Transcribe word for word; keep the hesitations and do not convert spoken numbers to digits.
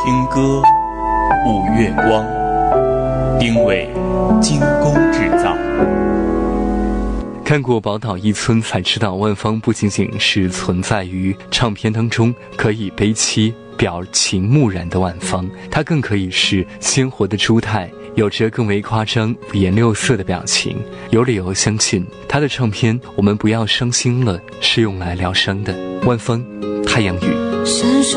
听歌，舞月光，丁伟精工制造。 看过宝岛一村才知道，万芳不仅仅是存在于唱片当中可以悲戚表情木然的万芳，她更可以是鲜活的朱太，有着更为夸张五颜六色的表情。有理由相信她的唱片《我们不要伤心了》是用来疗伤的。万芳，太阳雨。